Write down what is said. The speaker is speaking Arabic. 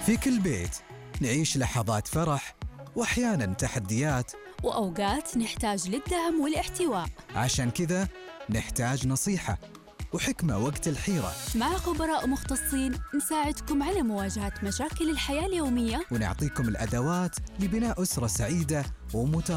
في كل بيت نعيش لحظات فرح وأحياناً تحديات، وأوقات نحتاج للدعم والاحتواء. عشان كذا نحتاج نصيحة وحكمة وقت الحيرة، مع خبراء مختصين نساعدكم على مواجهة مشاكل الحياة اليومية، ونعطيكم الأدوات لبناء أسرة سعيدة ومترابطة.